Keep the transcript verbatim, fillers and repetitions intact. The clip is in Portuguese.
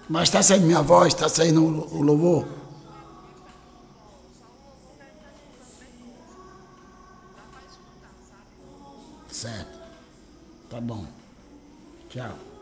Mas está saindo minha voz, está saindo o o louvor? Certo. Tá bom. Tchau.